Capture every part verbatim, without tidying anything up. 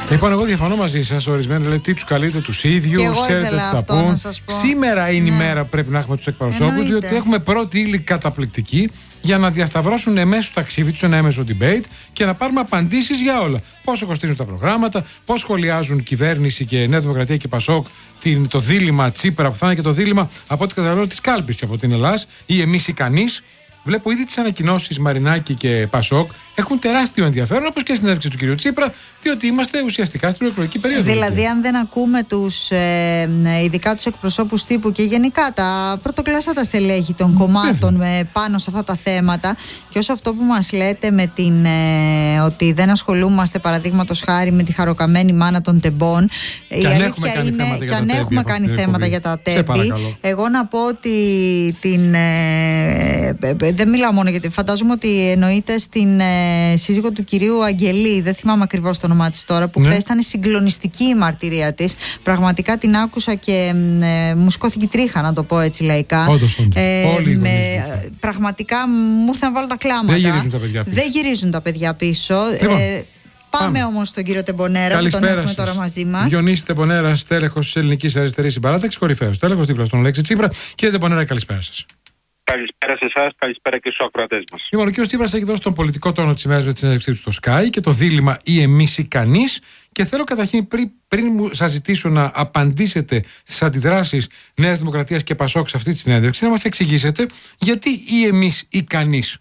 Λοιπόν, εγώ διαφωνώ μαζί σας. Ορισμένοι λένε τι τους καλείτε τους ίδιους, ξέρετε τι θα πούν. Σήμερα είναι ναι. η μέρα που πρέπει να έχουμε τους εκπροσώπους, διότι έχουμε πρώτη ύλη καταπληκτική για να διασταυρώσουν εμέσως το ταξίδι τους, ένα έμεσο debate και να πάρουμε απαντήσεις για όλα. Πόσο κοστίζουν τα προγράμματα, πώς σχολιάζουν κυβέρνηση και Νέα Δημοκρατία και Πασόκ την, το δίλημμα Τσίπρα, που θα είναι και το δίλημμα από ό,τι καταλαβαίνω της κάλπης από την Ελλάδα, ή εμείς ή κανείς. Βλέπω ήδη τις ανακοινώσεις Μαρινάκη και Πασόκ έχουν τεράστιο ενδιαφέρον, όπως και στην συνέντευξη του κυρίου Τσίπρα, διότι είμαστε ουσιαστικά στην προεκλογική περίοδο. Δηλαδή, αν δεν ακούμε τους, ε, ειδικά τους εκπροσώπους τύπου και γενικά τα πρωτοκλασσάτα στελέχη των κομμάτων ε, πάνω σε αυτά τα θέματα, και όσο αυτό που μας λέτε με την, ε, ότι δεν ασχολούμαστε παραδείγματος χάρη με τη χαροκαμένη μάνα των τεμπών, και η αν έχουμε κάνει είναι, θέματα, και αν για τα έχουμε κάνει θέματα για τα τέμπη, εγώ να πω ότι την. Ε, δεν μιλάω μόνο γιατί φαντάζομαι ότι εννοείται στην ε, σύζυγο του κυρίου Αγγελή, δεν θυμάμαι ακριβώς το όνομά της τώρα, που ναι. χθες ήταν συγκλονιστική η μαρτυρία της. Πραγματικά την άκουσα και ε, μου σκόθηκε τρίχα, να το πω έτσι λαϊκά. Όντως, όντως. Ε, Όλοι με, ε, πραγματικά μου ήρθαν να βάλω τα κλάματα. Δεν γυρίζουν τα παιδιά πίσω. Δεν γυρίζουν τα παιδιά πίσω. Λοιπόν, ε, πάμε πάμε όμως στον κύριο Τεμπονέρα, καλησπέρα, που τον έχουμε τώρα μαζί μας. Διονύση Τεμπονέρα, στέλεχος της Ελληνικής Αριστερής Συμπαράταξης, κορυφαίος στέλεχος δίπλα στον Αλέξη Τσίπρα. Κύριε Τεμπονέρα, καλησπέρα σας. Καλησπέρα σε εσάς, καλησπέρα και στους ακροατές μας. Λοιπόν, ο κ. Τσίπρας έχει δώσει τον πολιτικό τόνο της ημέρας με τη συνέντευξή του στο Sky και το δίλημμα ή εμείς ή κανείς. Και θέλω καταρχήν πριν, πριν σας ζητήσω να απαντήσετε στις αντιδράσεις Νέας Δημοκρατίας και Πασόκ σε αυτή τη συνέντευξη, να μας εξηγήσετε γιατί ή εμείς ή κανείς.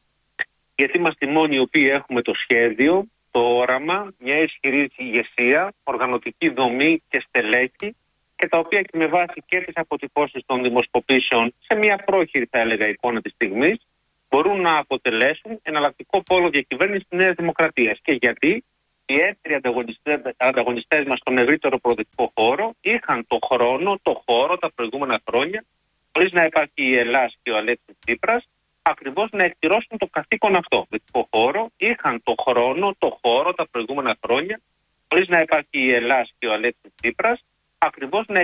Γιατί είμαστε οι μόνοι οι οποίοι έχουμε το σχέδιο, το όραμα, μια ισχυρή ηγεσία, οργανωτική δομή και στελέχη, και τα οποία και με βάση και τις αποτυπώσεις των δημοσκοπήσεων σε μια πρόχειρη, θα έλεγα, εικόνα της στιγμής, μπορούν να αποτελέσουν εναλλακτικό πόλο διακυβέρνησης της Νέας Δημοκρατίας. Και γιατί οι έτεροι ανταγωνιστές μας στον ευρύτερο προοδευτικό χώρο είχαν το χρόνο, το χώρο τα προηγούμενα χρόνια, χωρίς να υπάρχει η Ελλάς και ο Αλέξης Τσίπρας, ακριβώς να εκπληρώσουν το καθήκον αυτό. Προοδευτικό χώρο είχαν το χρόνο, το χώρο τα προηγούμενα χρόνια, χωρίς να υπάρχει η Ελλάς και ο Αλέξης Τσίπρας, ακριβώς να